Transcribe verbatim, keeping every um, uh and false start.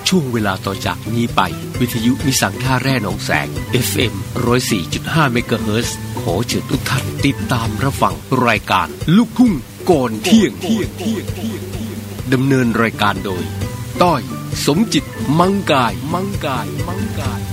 ช่วงเวลาต่อจากนี้ไปวิทยุนิสังท่าแร่หนองแสง เอฟ เอ็ม หนึ่งศูนย์สี่จุดห้า เมกะเฮิรตซ์ขอเชิญทุกท่านติดตามรับฟังรายการลูกทุ่งก่อนเที่ยงดำเนินรายการโดยต้อยสมจิตมังกายมังกายมังกาย